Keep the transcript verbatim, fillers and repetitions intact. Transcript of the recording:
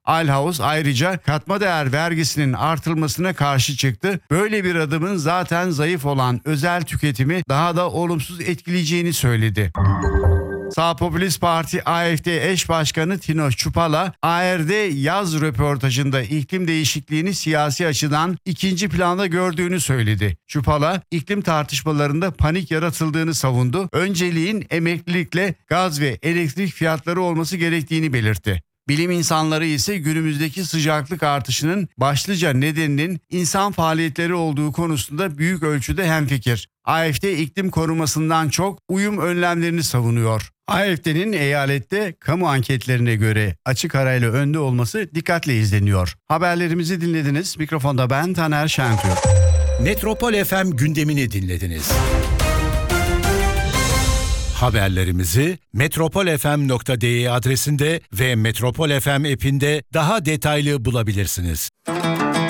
Alhaus ayrıca katma değer vergisinin artırılmasına karşı çıktı. Böyle bir adımın zaten zayıf olan özel tüketimi daha da olumsuz etkileyeceğini söyledi. Sağ Popülist Parti A F D eş başkanı Tino Çupala, A R D yaz röportajında iklim değişikliğini siyasi açıdan ikinci planda gördüğünü söyledi. Çupala, iklim tartışmalarında panik yaratıldığını savundu. Önceliğin emeklilikle gaz ve elektrik fiyatları olması gerektiğini belirtti. Bilim insanları ise günümüzdeki sıcaklık artışının başlıca nedeninin insan faaliyetleri olduğu konusunda büyük ölçüde hemfikir. A F D iklim korumasından çok uyum önlemlerini savunuyor. A F D'nin eyalette kamu anketlerine göre açık arayla önde olması dikkatle izleniyor. Haberlerimizi dinlediniz. Mikrofonda ben Taner Şentürk. Metropol F M gündemini dinlediniz. Haberlerimizi metropolfm nokta de adresinde ve Metropol F M app'inde daha detaylı bulabilirsiniz.